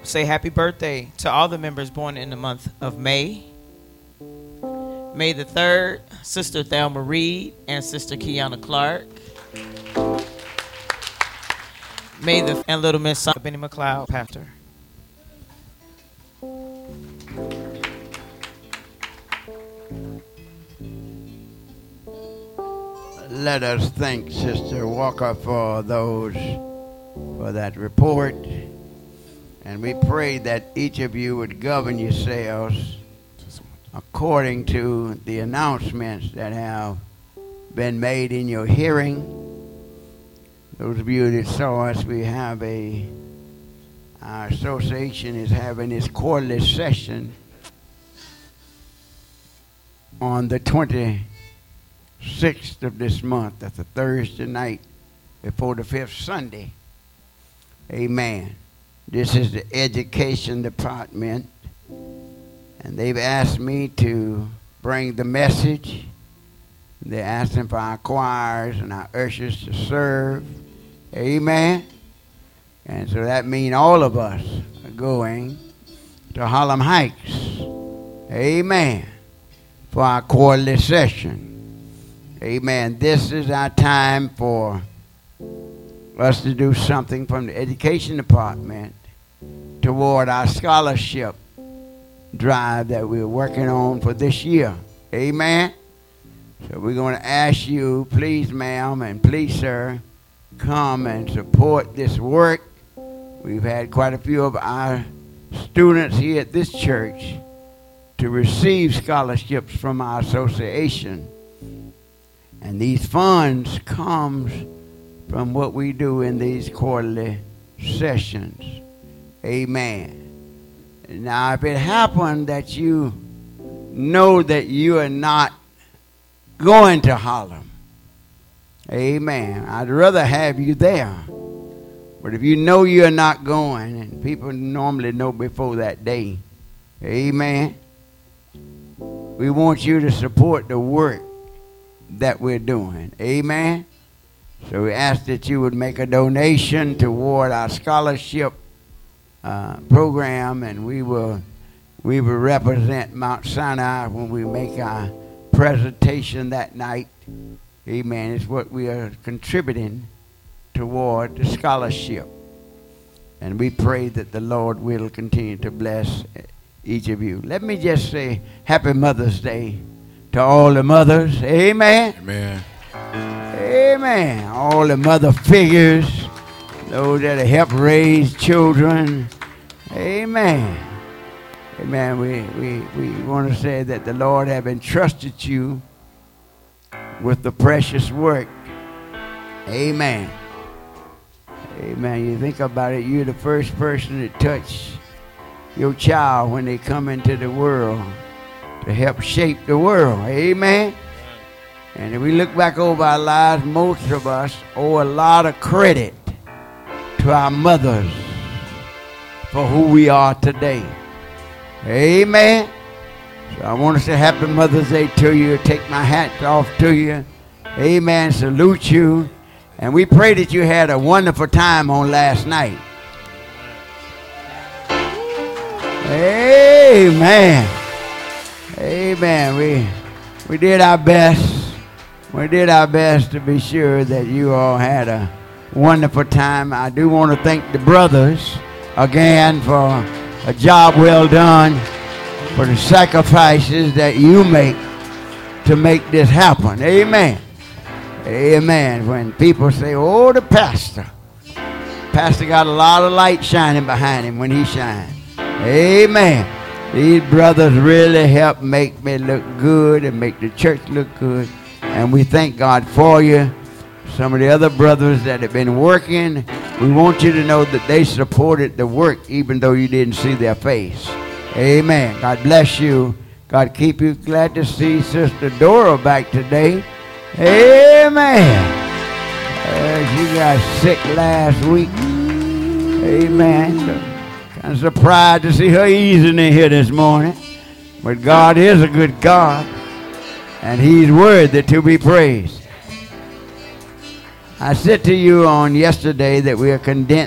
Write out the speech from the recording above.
say happy birthday to all the members born in the month of May. May the 3rd, Sister Thelma Reed and Sister Kiana Clark. May the and little Miss Benny McLeod, pastor. Let us thank Sister Walker for that report. And we pray that each of you would govern yourselves according to the announcements that have been made in your hearing. Those of you that saw us, our association is having its quarterly session on the 26th of this month. That's a Thursday night before the 5th Sunday. Amen. This is the education department, and they've asked me to bring the message. They're asking for our choirs and our ushers to serve. Amen. And so that means all of us are going to Harlem Heights. Amen. For our quarterly session. Amen. This is our time for us to do something from the education department toward our scholarship drive that we're working on for this year. Amen. So we're going to ask you, please, ma'am, and please, sir, come and support this work. We've had quite a few of our students here at this church to receive scholarships from our association. And these funds comes from what we do in these quarterly sessions. Amen. Now, if it happened that you know that you are not going to Harlem, amen, I'd rather have you there. But if you know you're not going, and people normally know before that day, amen, we want you to support the work that we're doing. Amen. So we ask that you would make a donation toward our scholarship program, and we will represent Mount Sinai when we make our presentation that night. Amen. It's what we are contributing toward the scholarship. And we pray that the Lord will continue to bless each of you. Let me just say Happy Mother's Day to all the mothers. Amen. Amen. Amen. All the mother figures, those that have helped raise children. Amen. Amen. We want to say that the Lord have entrusted you with the precious work. Amen. Amen. You think about it, you're the first person to touch your child when they come into the world to help shape the world. Amen. And if we look back over our lives, most of us owe a lot of credit to our mothers for who we are today. Amen. So I want to say Happy Mother's Day to you. Take my hat off to you. Amen. Salute you. And we pray that you had a wonderful time on last night. Amen. Amen. We did our best. We did our best to be sure that you all had a wonderful time. I do want to thank the brothers again for a job well done, for the sacrifices that you make to make this happen. Amen. Amen. When people say, oh, the pastor got a lot of light shining behind him when he shines. Amen. These brothers really help make me look good and make the church look good. And we thank God for you. Some of the other brothers that have been working, we want you to know that they supported the work even though you didn't see their face. Amen. God bless you. God keep you. Glad to see Sister Dora back today. Amen. She got sick last week. Amen. So, kind of surprised to see her easing in here this morning. But God is a good God, and He's worthy to be praised. I said to you on yesterday that we are condemned